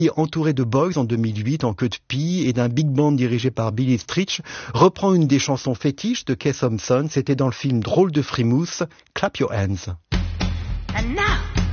entouré de boys en 2008 en queue de pie et d'un big band dirigé par Billy Stritch, reprend une des chansons fétiches de Keith Thompson. C'était dans le film Drôle de frimousse, Clap Your Hands. And now,